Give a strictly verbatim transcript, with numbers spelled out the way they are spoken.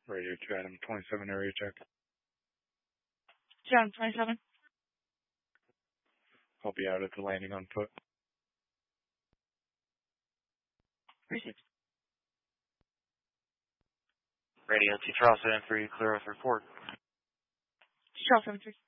Radio two Adam twenty-seven area check. two Adam twenty-seven. I'll be out at the landing on foot. Received. Radio two Charles seven three, clear with report. two Charles seven three.